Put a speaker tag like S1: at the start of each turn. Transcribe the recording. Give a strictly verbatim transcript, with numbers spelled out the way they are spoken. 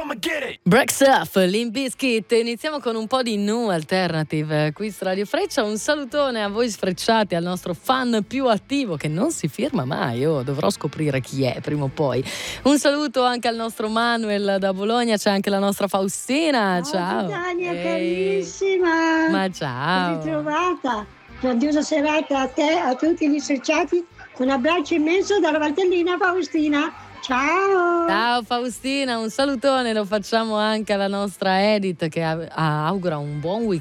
S1: Breaks Up, Limp Bizkit. Iniziamo con un po' di new alternative qui su Radio Freccia. Un salutone a voi sfrecciati, al nostro fan più attivo che non si firma mai. Oh, dovrò scoprire chi è prima o poi. Un saluto anche al nostro Manuel da Bologna. C'è anche la nostra Faustina. Ciao,
S2: ciao Tania,
S1: Ehi.
S2: carissima.
S1: Ma ciao.
S2: Ben ritrovata. Grandiosa serata a te, a tutti gli sfrecciati. Un abbraccio immenso dalla Valtellina Faustina. Ciao!
S1: Ciao Faustina, un salutone lo facciamo anche alla nostra Edith che augura un buon weekend.